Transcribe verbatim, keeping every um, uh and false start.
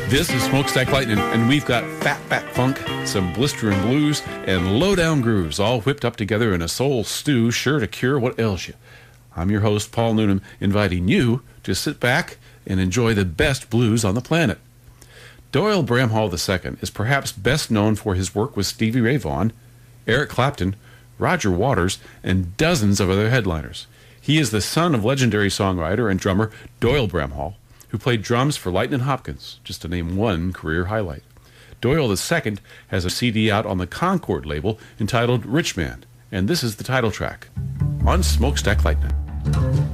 This is Smokestack Lightning, and we've got Fat Fat Funk, some blistering blues, and low-down grooves, all whipped up together in a soul stew sure to cure what ails you. I'm your host, Paul Noonan, inviting you to sit back and enjoy the best blues on the planet. Doyle Bramhall the Second is perhaps best known for his work with Stevie Ray Vaughan, Eric Clapton, Roger Waters, and dozens of other headliners. He is the son of legendary songwriter and drummer Doyle Bramhall, who played drums for Lightnin' Hopkins, just to name one career highlight. Doyle the Second has a C D out on the Concord label entitled Rich Man, and this is the title track on Smokestack Lightning.